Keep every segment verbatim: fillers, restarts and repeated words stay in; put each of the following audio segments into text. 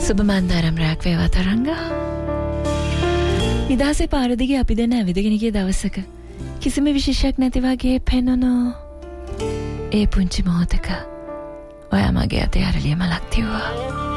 සුබ මන්දාරම් රැක් වේවා තරංගා. නිදහසේ පාර දිගේ අපි දෙන්න ඇවිදගෙන ගිය දවසක කිසිම විශේෂයක් නැති වගේ පෙනුණු ඒ පුංචි මොහොතක ඔයා මගේ අතේ අරලිය මලක් තියුවා.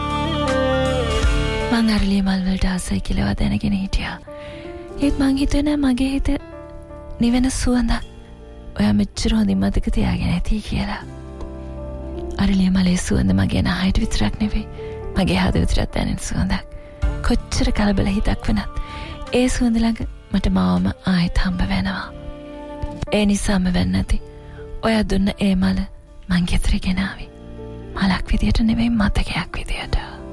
මං අරලිය මල් වලට ආසයි කියලා දැනගෙන හිටියා. ඒත් මං හිතුවේ නෑ මගේ හිත නිවෙන සුවඳක් ඔයා මෙච්චර හොඳින් මතක තියාගෙන ඇති කියලා. අරලිය මලේ සුවඳ මගේ නහයට විතරක් නෙවෙයි මගේ හදවතට දැනෙන සුවඳක්. කොච්චර කලබල හිතක් වුණත් ඒ සුවඳ ළඟ මට මාවම ආයෙත් හම්බ වෙනවා. ඒ නිසාම වෙන්නේ නැති ඔයා දුන්න ඒ මල මං ගෙදර ගෙනාවේ. මලක් විදියට නෙවෙයි මතකයක් විදියට.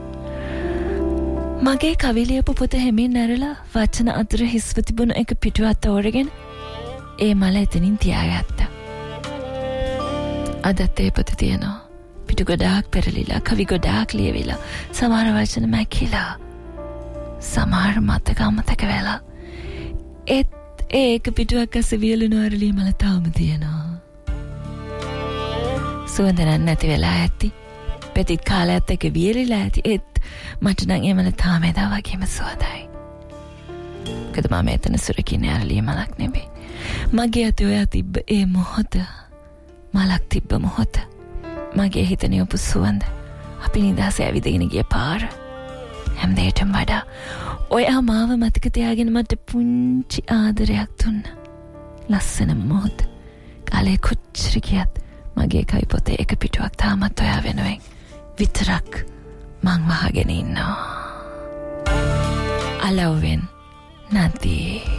මගේ කවි ලියපු පොත හැමින් නැරලා වචන අතර හිස්ව තිබුණු එක පිටුවත් තෝරගෙන ඒ මල එතනින් තියාගත්තා. අදත් ඒ පොත තියෙනවා. පිටු ගොඩාක් පෙරලිලා කවි ගොඩාක් ලියවිලා සමහර වචන මැකිලා සමහර මතක අමතක වෙලා ඒත් ඒක පිටුවක් අස්සේ වියලුණු අරලිය මල තාම තියෙනවා. සුවඳ නැති වෙලා ඇති. පෙතිත් කාලයත් එක්ක වියලිලා ඇති. ඒත් මට නම් ඒ මල තාම එදා වගේම සුවඳයි. මොකද මම එතන සුරකින්නේ අරලිය මලක් නෙමෙයි. මගේ අතේ ඔයා තිබ්බ ඒ මොහොත මලක් තිබ්බ මොහොත මගේ හිත නියපු සුවඳ අපි නිදහසේ ඇවිදගෙන ගිය පාර හැමදේටම වඩා ඔයා මාව මතක තියාගෙන මට පුංචි ආදරයක් දුන්නා. ලස්සන මොහොත කාලේ කොච්චර ගියත් මගේ කවි පොතේ එක පිටුවක් තාමත් ඔයා වෙනුවෙන් විතරක් මං වහගෙන ඉන්නවා. අලවෙන් නැති